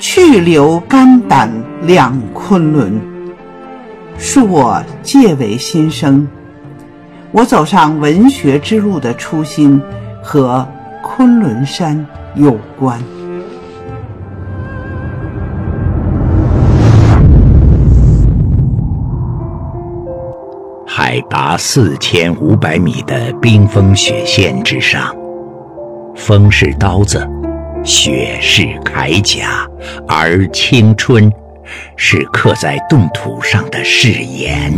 去留肝胆两昆仑，恕我借为新生。我走上文学之路的初心和昆仑山有关。 海拔4500米的冰封雪线之上，风是刀子，雪是铠甲，而青春是刻在冻土上的誓言。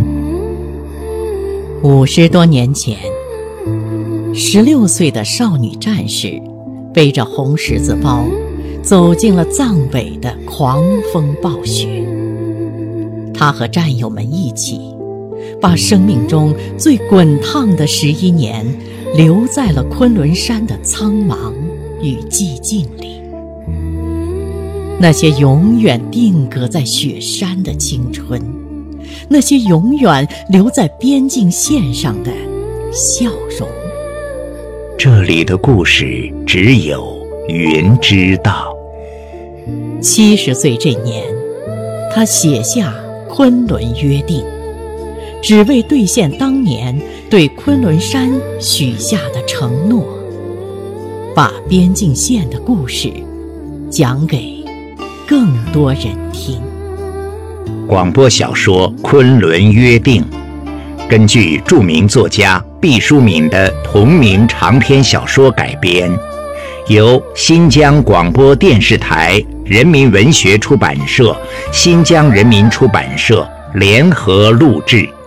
50多年前，16岁的少女战士背着红十字包，走进了藏北的狂风暴雪。她和战友们一起，把生命中最滚烫的11年留在了昆仑山的苍茫与寂静里。那些永远定格在雪山的青春，那些永远留在边境线上的笑容。 这里的故事只有云知道。 70岁这年，他写下《昆仑约定》，只为兑现当年对昆仑山许下的承诺，把边境线的故事讲给更多人听。 广播小说《昆仑约定》根据著名作家毕淑敏的同名长篇小说改编，由新疆广播电视台人民文学出版社、新疆人民出版社联合录制。